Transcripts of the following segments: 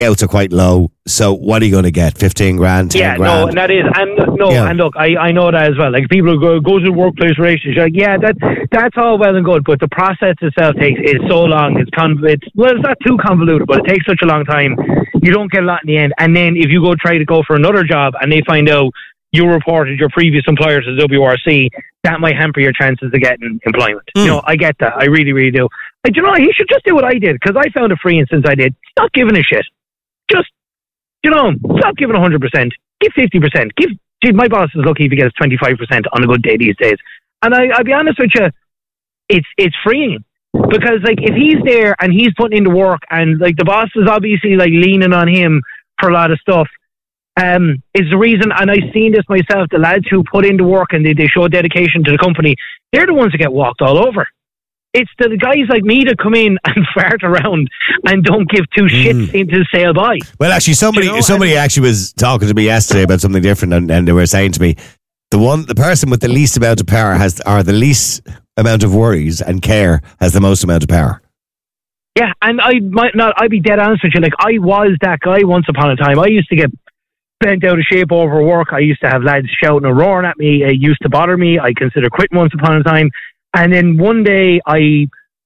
payouts are quite low. So what are you going to get? 15 grand, 10 grand? No, and that is, and look, I know that as well. Like people who go to the workplace relations, like, yeah, that's all well and good, but the process itself is so long. It's not too convoluted, but it takes such a long time. You don't get a lot in the end. And then if you try to go for another job and they find out you reported your previous employer to WRC, that might hamper your chances of getting employment. I get that. I really, really do. But he should just do what I did, because I found it freeing since I did. Stop giving a shit. Just, stop giving 100%. Give 50%. My boss is lucky if he gets 25% on a good day these days. And I'll be honest with you, it's freeing. Because, like, if he's there and he's putting in the work and, like, the boss is obviously, like, leaning on him for a lot of stuff, is the reason, and I've seen this myself, the lads who put in the work and they show dedication to the company, they're the ones that get walked all over. It's the guys like me that come in and fart around and don't give two shits into sail by. Well, actually, somebody actually was talking to me yesterday about something different, and they were saying to me, the person with the least amount of power or the least amount of worries and care has the most amount of power. Yeah, and I'd be dead honest with you, like, I was that guy once upon a time. I used to get bent out of shape over work. I used to have lads shouting and roaring at me. It used to bother me. I considered quitting once upon a time. And then one day I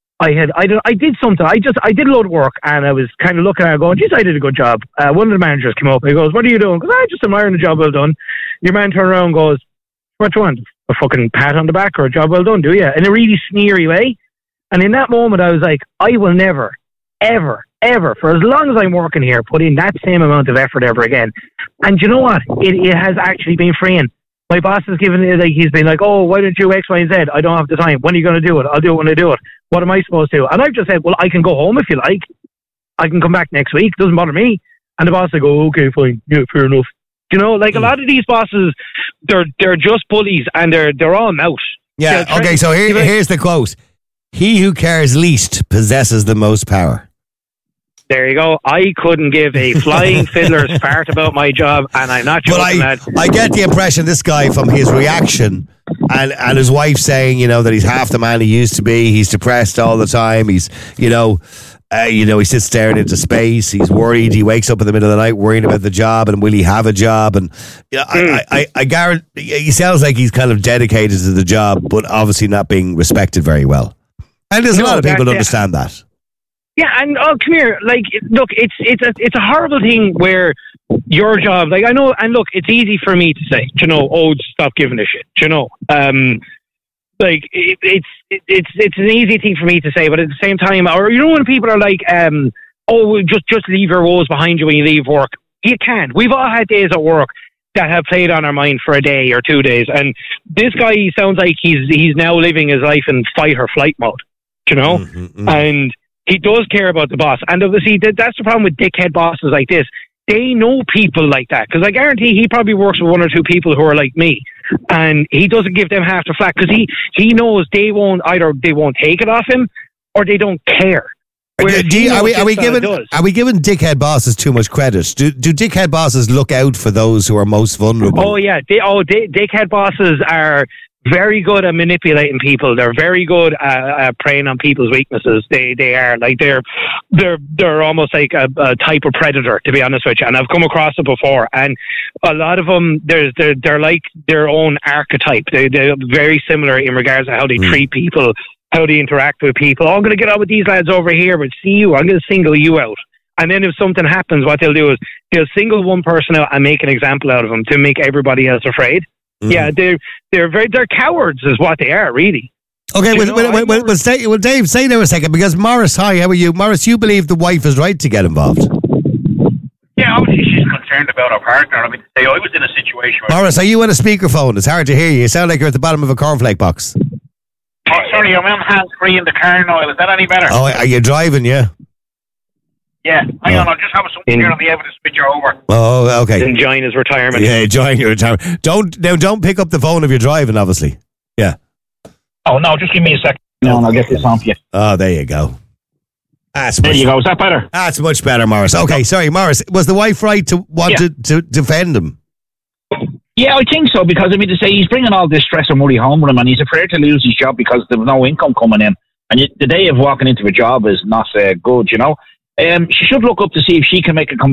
did something. I did a load of work, and I was kind of looking at it going, geez, I did a good job. One of the managers came up and he goes, what are you doing? Because I just admiring the job well done. Your man turned around and goes, what do you want? A fucking pat on the back or a job well done, do you? In a really sneery way. And in that moment I was like, I will never, ever, for as long as I'm working here, put in that same amount of effort ever again. And you know what? It has actually been freeing. My boss has given it, like, he's been like, oh, why don't you X, Y, and Z? I don't have the time. When are you going to do it? I'll do it when I do it. What am I supposed to do? And I've just said, well, I can go home if you like. I can come back next week. It doesn't bother me. And the boss will go, okay, fine. Yeah, fair enough. A lot of these bosses, they're just bullies, and they're all mouth. Yeah, okay, so here's the quote. He who cares least possesses the most power. There you go. I couldn't give a flying fiddler's fart about my job, and I'm not joking, lad. I get the impression this guy, from his reaction and his wife saying, that he's half the man he used to be. He's depressed all the time. He's, he sits staring into space. He's worried. He wakes up in the middle of the night worrying about the job and will he have a job? And I guarantee he sounds like he's kind of dedicated to the job, but obviously not being respected very well. And there's a lot of people that understand that. Yeah, and come here, like, look, it's a horrible thing where your job, like, I know, and look, it's easy for me to say, stop giving a shit, like, it's an easy thing for me to say, but at the same time, or when people are like, just leave your woes behind you when you leave work. You can't. We've all had days at work that have played on our mind for a day or 2 days, and this guy sounds like he's now living his life in fight or flight mode, and he does care about the boss. And obviously, that's the problem with dickhead bosses like this. They know people like that. Because I guarantee he probably works with one or two people who are like me. And he doesn't give them half the flack. Because he knows they won't take it off him, or they don't care. Are we giving dickhead bosses too much credit? Do dickhead bosses look out for those who are most vulnerable? Oh, yeah. Dickhead bosses are very good at manipulating people. They're very good at preying on people's weaknesses. They are like they're almost like a type of predator, to be honest with you. And I've come across it before. And a lot of them, they're like their own archetype. They're very similar in regards to how they treat people, how they interact with people. I'm going to get on with these lads over here, but see you, I'm going to single you out. And then if something happens, what they'll do is they'll single one person out and make an example out of them to make everybody else afraid. Yeah, they're cowards, is what they are, really. Okay, Dave, stay there a second, because Morris, hi, how are you? Morris, you believe the wife is right to get involved? Yeah, obviously she's concerned about her partner. I mean, I was in a situation where... Morris, are you on a speakerphone? It's hard to hear you. You sound like you're at the bottom of a cornflake box. Oh, sorry, I'm on hands-free in the car now. Is that any better? Oh, are you driving, yeah? Yeah, hang on, I'll just have something here on the evidence switch over. Oh, okay. Enjoying his retirement. Yeah, enjoying your retirement. Don't pick up the phone if you're driving, obviously. Yeah. Oh, no, just give me a second now and I'll get this on for you. Oh, there you go. There you go, is that better? That's much better, Morris. Okay, sorry, Morris, was the wife right to want to defend him? Yeah, I think so, because I mean to say he's bringing all this stress and worry home with him, and he's afraid to lose his job because there's no income coming in. And the day of walking into a job is not good, she should look up to see if she can make a